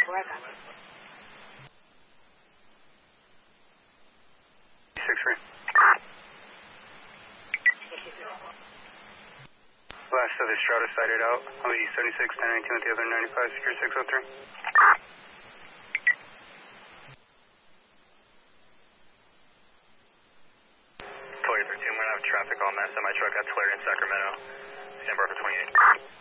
6-3. Last of the Strata sighted out on the 76, 1019 with the other 95, secure 603. Toya 13, we're going to have traffic on that semi-truck at Tulare in Sacramento. Stand by for 28.